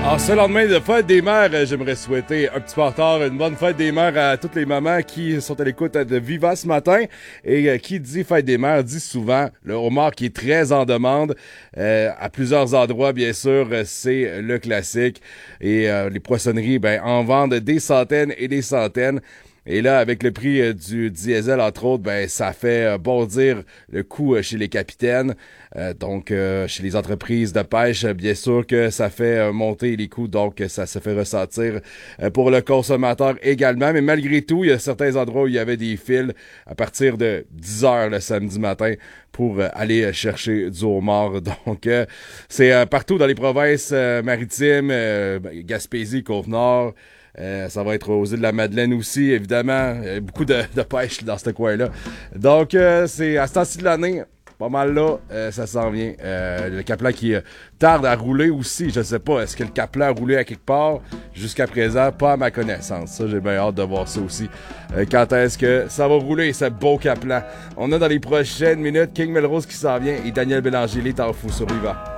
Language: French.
En ce lendemain de fête des mères, j'aimerais souhaiter un petit peu en retard une bonne fête des mères à toutes les mamans qui sont à l'écoute de Viva ce matin. Et qui dit fête des mères dit souvent le homard qui est très en demande à plusieurs endroits, bien sûr, c'est le classique. Et les poissonneries en vendent des centaines et des centaines. Et là, avec le prix du diesel, entre autres, ça fait bondir le coût chez les capitaines. Donc, chez les entreprises de pêche, bien sûr que ça fait monter les coûts, donc ça se fait ressentir pour le consommateur également. Mais malgré tout, il y a certains endroits où il y avait des files à partir de 10 heures le samedi matin pour aller chercher du homard. Donc, c'est partout dans les provinces maritimes, Gaspésie, Côte-Nord. Ça va être aux îles de la Madeleine aussi, évidemment. Beaucoup de pêche dans ce coin-là. Donc, c'est à ce temps-ci de l'année, pas mal là, ça s'en vient. Le Caplan qui tarde à rouler aussi, je sais pas, est-ce que le Caplan a roulé à quelque part? Jusqu'à présent, pas à ma connaissance. Ça, j'ai bien hâte de voir ça aussi. Quand est-ce que ça va rouler, ce beau Caplan? On a dans les prochaines minutes King Melrose qui s'en vient et Daniel Bélanger, les temps fous sur Viva.